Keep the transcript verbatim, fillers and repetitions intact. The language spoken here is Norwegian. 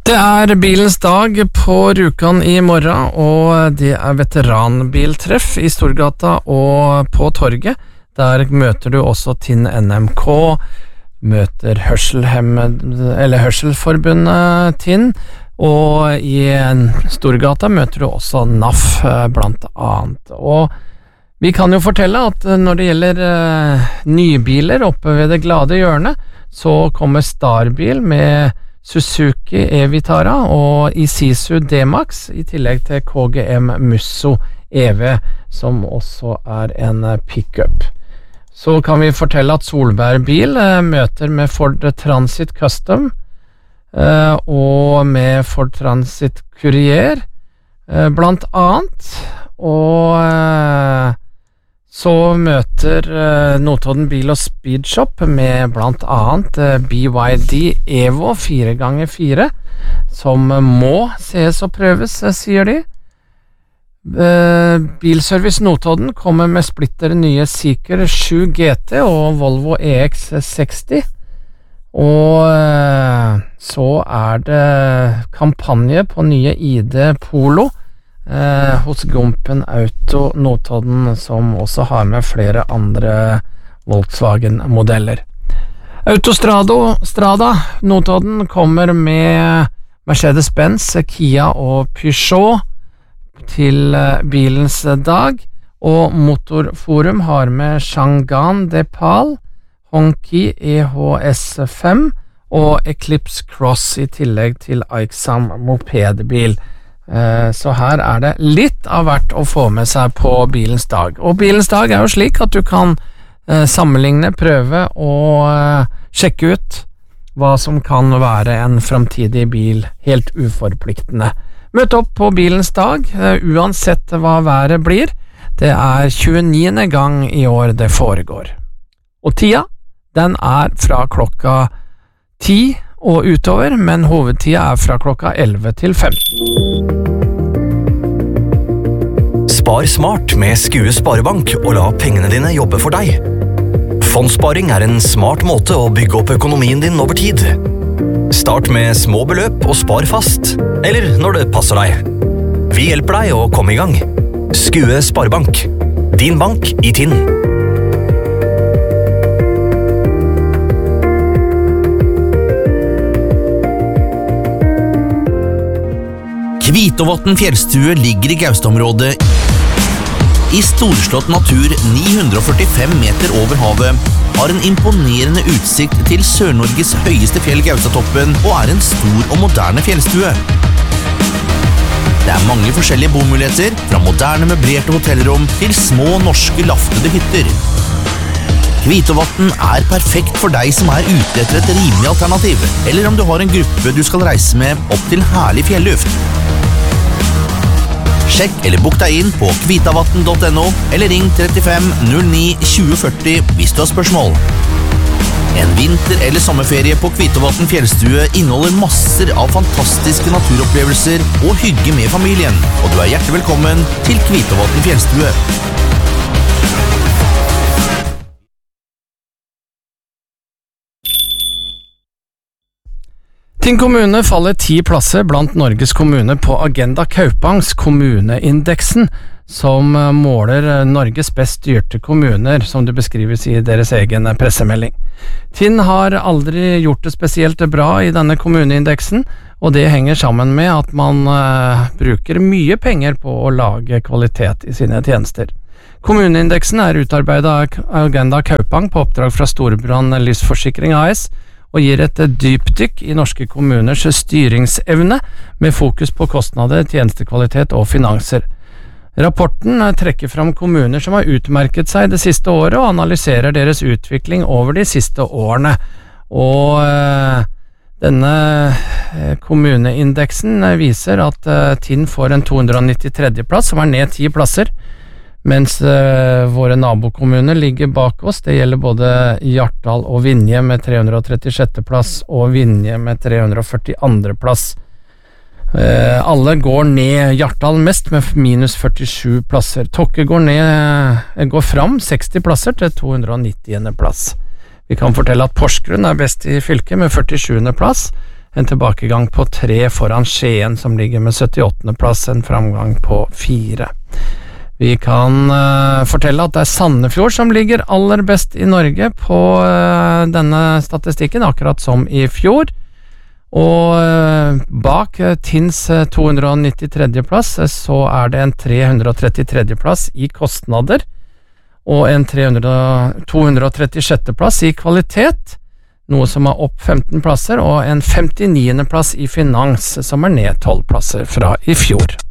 Det er bilens dag på Rjukan i morgen, og det er veteranbiltreff i Storgata og på torget. Der møter du også Tinn N M K, møter hørselhemmed, eller Hørselforbundet Tinn, og i Storgata møter du også N A F blant annet. Og vi kan jo fortelle at når det gjelder uh, nybiler oppe ved det glade hjørnet, så kommer Starbil med Suzuki E-Vitara og Isuzu D-Max, i tillegg til K G M Musso E V, som også er en pickup. Så kan vi fortelle at Solberg Bil eh, møter med Ford Transit Custom eh, og med Ford Transit Courier, eh, blant annet, og eh, så møter uh, Notodden Bil og Speedshop med blant annet uh, B Y D Evo fire ganger fire, som må ses og prøves, sier de. Uh, Bilservice Notodden kommer med splitter nye Seeker sju G T og Volvo E X seksti, og uh, så er det kampanje på nye I D Polo Eh, hos Gumpen Auto Notodden, som også har med flere andre Volkswagen-modeller. Autostrado Strada Notodden kommer med Mercedes-Benz, Kia og Peugeot til eh, bilens dag, og Motorforum har med Chang'an Depal, Honki E H S fem og Eclipse Cross, i tillegg til Aixam mopedbil. Så her er det litt av hvert å få med seg på bilens dag. Og bilens dag er jo slik at du kan sammenligne, prøve og sjekke ut hva som kan være en fremtidig bil, helt uforpliktende. Møt opp på bilens dag, uansett hva været blir. Det er tjueniende gang i år det foregår. Og tida, den er fra klokka ti og utover, men hovedtida er fra klokka elleve til femten. Spar smart med Skue Sparebank og la pengene dine jobbe for deg. Fondssparing er en smart måte å bygge opp økonomien din over tid. Start med små beløp og spar fast, eller når det passer deg. Vi hjelper deg å komme i gang. Skue Sparebank, din bank i Tinn. Kvitovatn fjellstue ligger i Gaustområdet i storslått natur ni hundre førtifem meter over havet, har en imponerende utsikt til Sør-Norges høyeste fjell Gaustatoppen og er en stor og moderne fjellstue. Det er mange forskjellige bomuligheter, fra moderne møblerte hotellrom til små norske laftede hytter. Kvitovatn er perfekt for deg som er ute etter et rimelig alternativ, eller om du har en gruppe du skal reise med opp til herlig fjelluft. Sjekk eller bok deg inn på kvitavatn punktum no, eller ring trettifem null ni tjue førti hvis du har spørsmål. En vinter- eller sommerferie på Kvitovatn fjellstue inneholder masser av fantastiske naturopplevelser og hygge med familien, og du er hjertelig velkommen til Kvitovatn fjellstue. Tinn kommune faller ti plasser blant Norges kommuner på Agenda Kaupangs kommuneindeksen, som måler Norges best styrte kommuner, som det beskrives i deres egen pressemelding. Tinn har aldri gjort det spesielt bra i denne kommuneindeksen, og det henger sammen med at man uh, bruker mye penger på å lage kvalitet i sine tjenester. Kommuneindeksen er utarbeidet av Agenda Kaupang på oppdrag fra Storebrand Livsforsikring A S, og gir et dypdykk i norske kommuners styringsevne med fokus på kostnader, tjenestekvalitet og finanser. Rapporten trekker fram kommuner som har utmerket seg det siste året og analyserer deres utvikling over de siste årene. Og øh, denne kommuneindeksen viser at øh, Tinn får en to hundre nittitredje plass, som er ned ti plasser, mens uh, våre nabokommuner ligger bak oss. Det gjelder både Hjartdal og Vinje med tre hundre trettisjette plass og Vinje med tre hundre førtiandre plass. Uh, alle går ned, Hjartdal mest med minus førtisju plasser. Tokke går ned, går fram seksti plasser til to hundre nittiende plass. Vi kan fortelle at Porsgrunn er best i fylket med førtisjuende plass. en tilbakegang på tre foran Skien, som ligger med syttiåttende plass, en framgang på fire. Vi kan uh, fortelle at det er Sandefjord som ligger aller best i Norge på uh, denne statistikken, akkurat som i fjor. Og uh, bak uh, Tinns uh, to hundre nittitre plass, uh, så er det en tre hundre trettitre plass i kostnader, og en to hundre trettiseks plass i kvalitet, noe som er opp femten plasser, og en femtiniende plass i finans, som er ned tolv plasser fra i fjor.